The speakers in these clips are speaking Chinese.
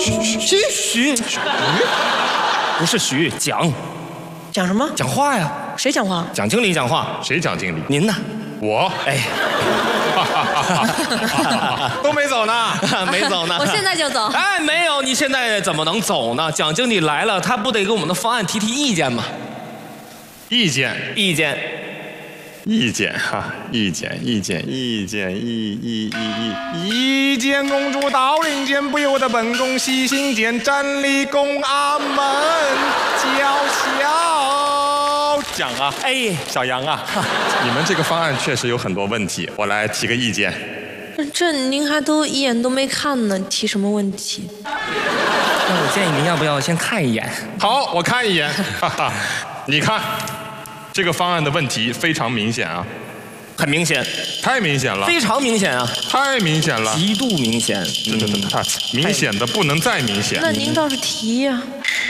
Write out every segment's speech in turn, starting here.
徐，不是徐，讲什么？ 讲话呀？ 谁讲话？ 蒋经理讲话。 谁讲经理？ 您呢？ 我。 哎， 都没走呢， 没走呢。 我现在就走。 哎，没有，你现在怎么能走呢？蒋经理来了，他不得给我们的方案提意见吗？ 意见哈，意见，公主到人间，不由得本宫细心间，站立宫阿门叫嚣。讲啊， 哎， 小杨啊，你们这个方案确实有很多问题，我来提个意见。 这您还都一眼都没看呢，提什么问题？ 那我建议您要不要先看一眼？ 好，我看一眼。你看，这个方案的问题非常明显啊， 很明显， 太明显了， 非常明显啊， 太明显了， 极度明显。 太明显的不能再明显。 那您倒是提呀。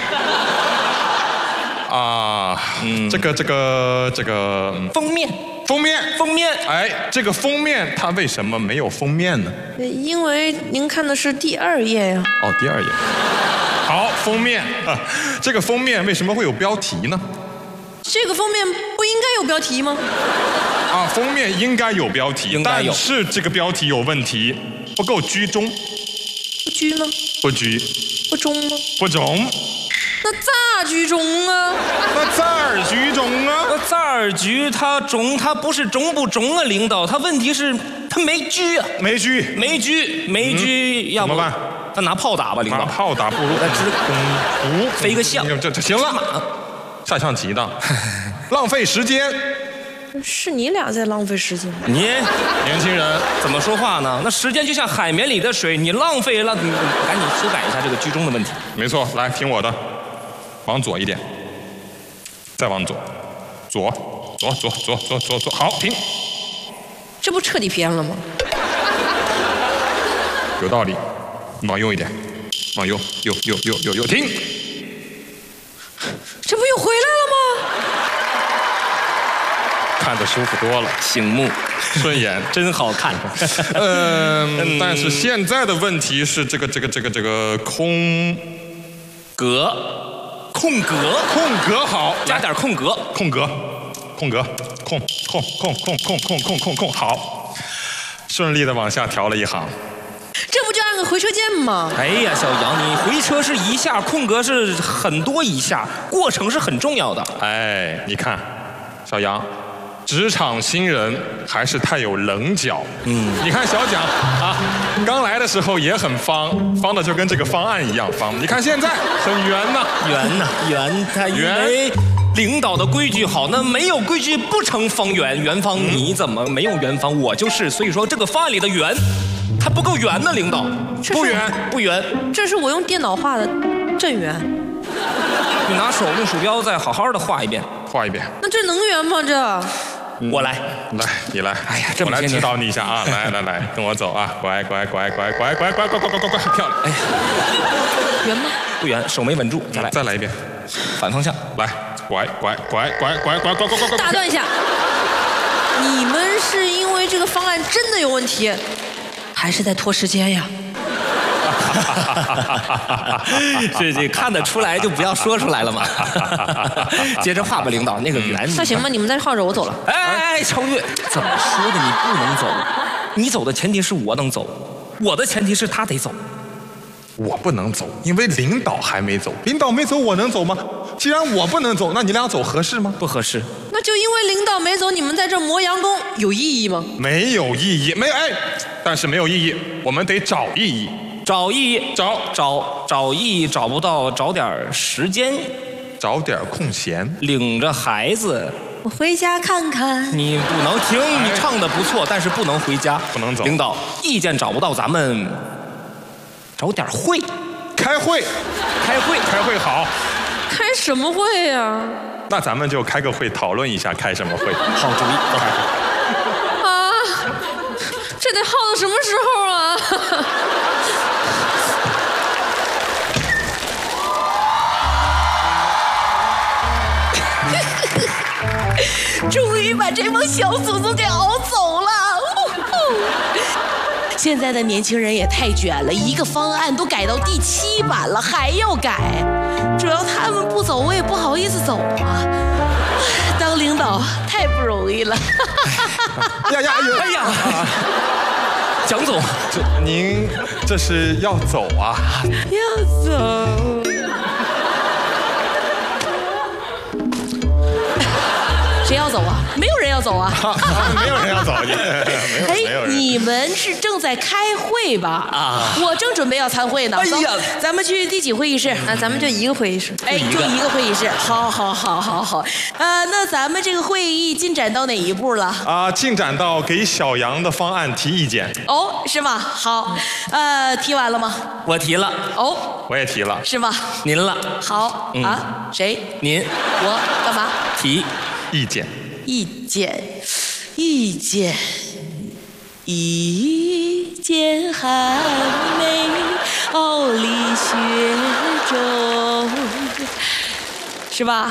这个封面， 哎，这个封面它为什么没有封面呢？ 因为您看的是第2页呀。 哦，第2页。好，封面这个封面为什么会有标题呢？ 这个封面不应该有标题吗？ 封面应该有标题， 应该有， 但是这个标题有问题，不够居中。 不居吗？ 不居。 不中吗？ 不中。 那咋居中啊？ 那咋儿居中啊？ 那咋儿居他中，他不是中不中啊，领导，他问题是他没居啊，没居，要不怎么办？ 他拿炮打吧，领导。 拿炮打不如他支弓飞个象。 这行了，下象棋的，浪费时间。 是你俩在浪费时间。 你年轻人怎么说话呢？那时间就像海绵里的水，你浪费了，你赶紧修改一下这个居中的问题。 没错，来听我的，往左一点，再往左，左，好，停。 这不彻底偏了吗？ 有道理，往右一点，往右，停。 这不又回来了吗？ 看着舒服多了， 醒目顺眼， 真好看。 但是现在的问题是这个空格好， 加点空格， 好，顺利的往下调了一行。 这不就按个回车键吗？ 哎呀，小杨，你回车是一下，空格是很多一下，过程是很重要的。 哎，你看，小杨。职场新人还是太有棱角。你看小蒋啊，刚来的时候也很方的就跟这个方案一样方。你看现在很圆呐， 圆，他以为领导的规矩好，那没有规矩不成方圆，圆方你怎么没有圆方？我就是，所以说这个方案里的圆，它不够圆呢，领导，不圆。 这是我用电脑画的正圆。 你拿手用鼠标再好好的画一遍。 那这能圆吗？这？ 我来， 你来。 哎呀，这么我来指导你一下啊！来，跟我走啊！乖，漂亮！ 哎呀， 圆吗？ 不圆，手没稳住， 再来一遍， 反方向， 来，乖。 打断一下，你们是因为这个方案真的有问题，还是在拖时间呀？ 这看得出来就不要说出来了嘛。接着画吧，领导，那个圆。 那行吧，你们再画着，我走了。 哎，超越，怎么说的？你不能走，你走的前提是我能走，我的前提是他得走。 我不能走，因为领导还没走。领导没走，我能走吗？既然我不能走，那你俩走合适吗？ 不合适。 那就因为领导没走，你们在这磨洋工，有意义吗？ 没有意义，但是没有意义，我们得找意义。 找意义，找意义，找不到，找点时间， 找点空闲， 领着孩子， 我回家看看。 你不能停，你唱的不错，但是不能回家， 不能走。 领导，意见找不到，咱们找点会， 开会好。 开什么会呀？ 那咱们就开个会，讨论一下开什么会。 好主意， 啊，这得耗到什么时候啊？终于把这帮小祖宗给熬走了。 现在的年轻人也太卷了，一个方案都改到第7版了，还要改。主要他们不走，我也不好意思走啊。当领导太不容易了。 哎呀， 蒋总， 您这是要走啊？ 要走。谁要走啊？没有人要走啊！ 没有人要走，没有人。 你们是正在开会吧？啊，我正准备要参会呢。哎呀，咱们去第几会议室？啊，咱们就一个会议室。哎，就一个会议室。好。那咱们这个会议进展到哪一步了？ 啊，进展到给小杨的方案提意见。 哦，是吗？好，提完了吗？ 我提了。 哦， 我也提了。 是吗？ 您了。 好啊，谁？ 您。 我干嘛？ 提。 意见还没奥理学中，是吧？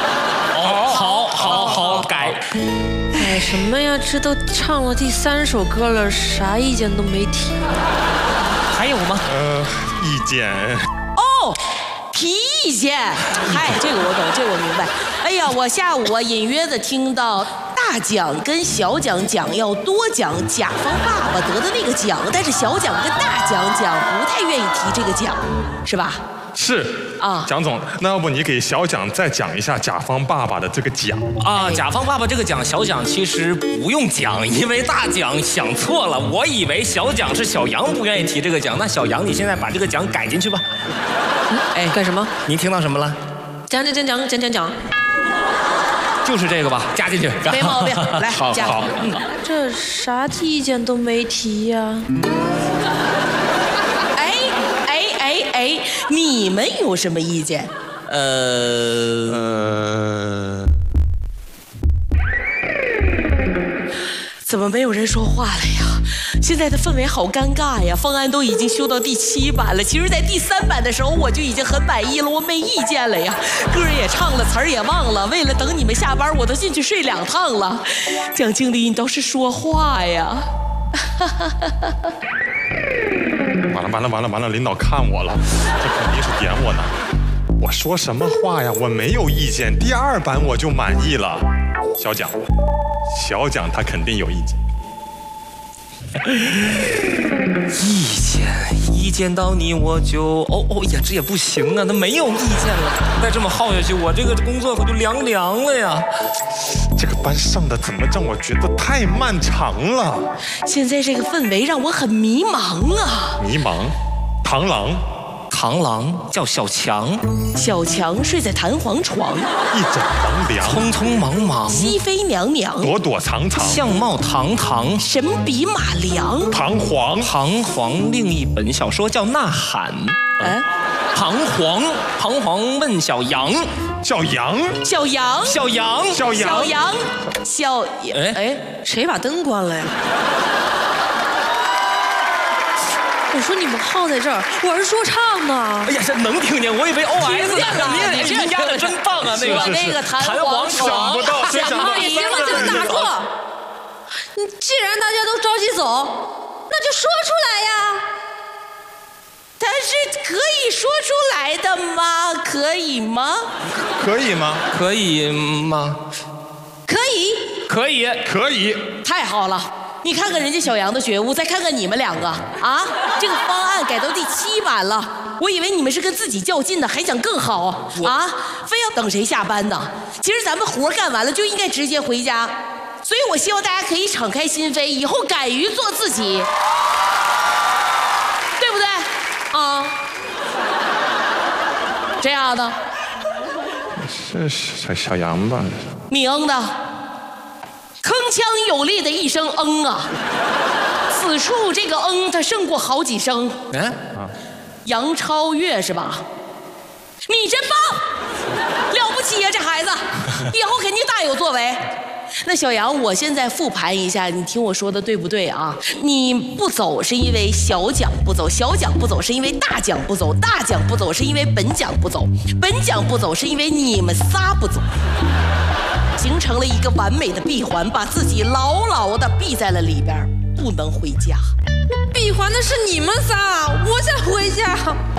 好，改。 改什么呀？这都唱了第3首歌了，啥意见都没提。 还有吗？ 意见。 哦。提意见，嗨，这个我懂，这个我明白。哎呀，我下午隐约的听到大奖跟小奖讲要多讲甲方爸爸得的那个奖，但是小奖跟大奖讲不太愿意提这个奖，是吧？ 是啊，蒋总，那要不你给小蒋再讲一下甲方爸爸的这个奖啊？甲方爸爸这个奖，小蒋其实不用讲，因为大奖想错了。我以为小蒋是小杨不愿意提这个奖，那小杨你现在把这个奖改进去吧。 哎，干什么？ 您听到什么了？ 讲， 就是这个吧，加进去， 没毛病。来，加。 好。 这啥意见都没提呀。哎，你们有什么意见？怎么没有人说话了呀？现在的氛围好尴尬呀！方案都已经修到第7版了，其实在第3版的时候我就已经很满意了，我没意见了呀。歌也唱了，词儿也忘了，为了等你们下班，我都进去睡2趟了。蒋经理，你倒是说话呀！ 完了，领导看我了，这肯定是点我呢。我说什么话呀？我没有意见，第2版我就满意了。小蒋他肯定有意见。 意见到你我就呀，这也不行啊，那没有意见了，再这么耗下去，我这个工作可就凉了呀。 这个班上的怎么让我觉得太漫长了？ 现在这个氛围让我很迷茫啊。 迷茫？ 螳螂叫小强， 小强睡在弹簧床， 一枕黄粱， 匆匆忙忙， 熹妃娘娘， 躲躲藏藏， 相貌堂堂， 神笔马良， 彷徨。 另一本小说叫《呐喊》。彷徨问小杨， 哎，谁把灯关了呀？我说你们耗在这儿，我是说唱呢。 哎呀，这能听见，我以为 OS 呢。 你压的真棒啊！ 那个弹簧床， 想不到， 你们就打住。既然大家都着急走，那就说出来呀。但是可以说出来的吗？可以吗？ 可以吗？ 可以吗？ 可以。太好了。你看看人家小杨的觉悟，再看看你们2个啊！这个方案改到第7版了，我以为你们是跟自己较劲的，还想更好啊！非要等谁下班呢？其实咱们活干完了就应该直接回家，所以我希望大家可以敞开心扉，以后敢于做自己，对不对？啊？这样的？ 是小杨吧？ 米恩的。铿锵有力的一声啊！此处这个它胜过好几声。杨超越是吧？你真棒，了不起呀，这孩子，以后肯定大有作为。那小杨，我现在复盘一下，你听我说的对不对啊？你不走是因为小蒋不走，小蒋不走是因为大蒋不走，大蒋不走是因为本蒋不走，本蒋不走是因为你们仨不走。形成了一个完美的闭环，把自己牢牢地闭在了里边。 不能回家。 闭环的是你们仨，我想回家。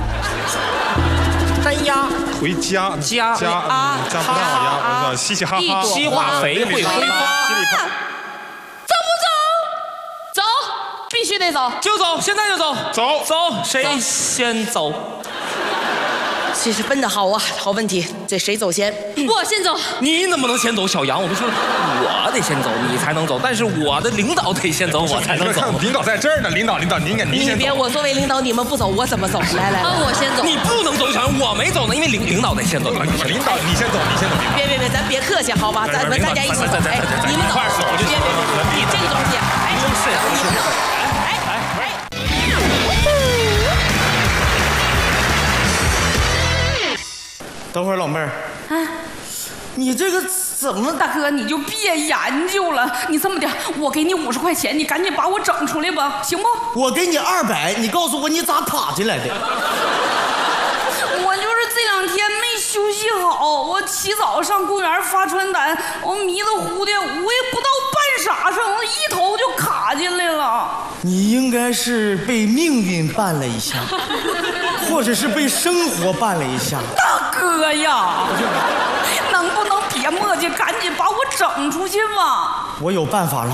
真呀， 回家家不到呀，嘻嘻哈哈， 西化肥会挥发。 走不走？走，必须得走。 就走，现在就走。 走， 谁先走？ 其实问的好啊，好问题。这谁走先？ 我先走。 你怎么能先走？小杨，我就说我得先走，你才能走。但是我的领导得先走，我才能走。 领导在这儿呢，领导，您先走。 你别，我作为领导，你们不走，我怎么走？来， 我先走。 你不能走，小杨，我没走呢，因为领导得先走。 领导，你先走。 别，咱别客气，好吧？大家一起走。哎，你们走。别，你这个东西，哎，你们走。 等会儿，老妹儿，你这个怎么？ 大哥，你就别研究了。你这么的，我给你50块钱，你赶紧把我整出来吧，行不？ 我给你200，你告诉我你咋爬进来的？ 我就是这2天没休息好，我起早上公园发传单，我迷得糊的，我也不知道办啥事，我一头就卡进来了。 你应该是被命运绊了一下，或者是被生活绊了一下。 大哥呀，能不能别磨叽，赶紧把我整出去吧？ 我有办法了。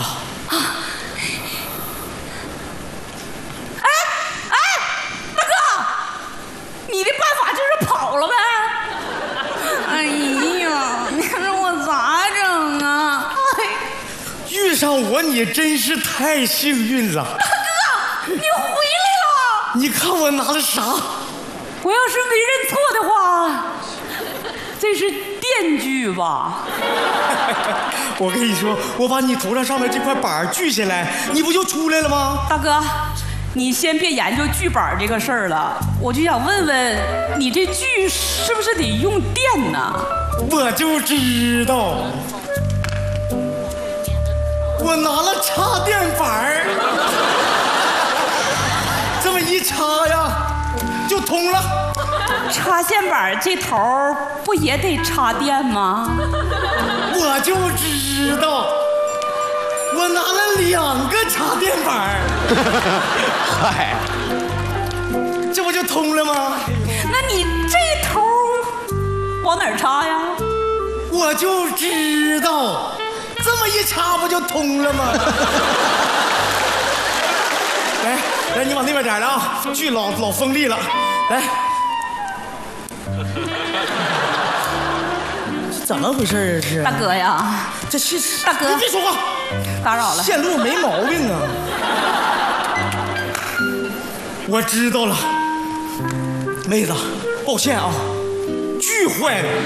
大哥，你的办法就是跑了呗？哎呀，你说我咋整啊？ 遇上我你真是太幸运了。 大哥，你回来了！ 你看我拿了啥？ 我要是没认错的话，这是电锯吧？ 我跟你说，我把你头上面这块板锯下来，你不就出来了吗？ 大哥，你先别研究锯板这个事儿了，我就想问问，你这锯是不是得用电呢？ 我就知道，我拿了插电板，这么一插呀，就通了。 插线板这头不也得插电吗？ 我就知道，我拿了2个插电板，嗨，这不就通了吗？ 那你这头往哪儿插呀？ 我就知道，这么一插不就通了吗？来，你往那边点了啊，锯老锋利了，来。怎么回事啊？这大哥呀， 这是大哥， 你别说话， 打扰了。 线路没毛病啊。我知道了，妹子，抱歉啊，锯坏了。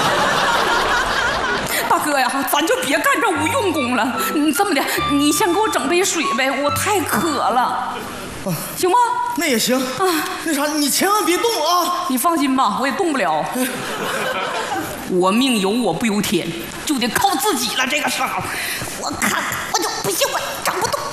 大哥呀，咱就别干这无用功了。你这么的，你先给我整杯水呗，我太渴了，行吗？ 那也行啊。那啥，你千万别动啊！ 你放心吧，我也动不了。我命由我不由天，就得靠自己了。这个时候，我看我就不信我整不动。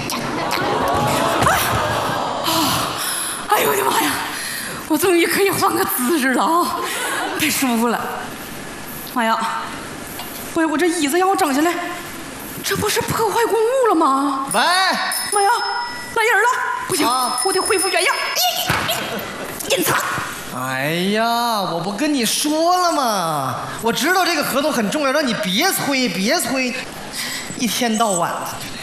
哎呦我的妈呀！我终于可以换个姿势了啊，太舒服了。妈呀！我这椅子让我整下来，这不是破坏公物了吗？ 喂， 妈呀，来人了！不行，我得恢复原样。隐藏。 哎呀，我不跟你说了吗？我知道这个合同很重要，让你别催，一天到晚的。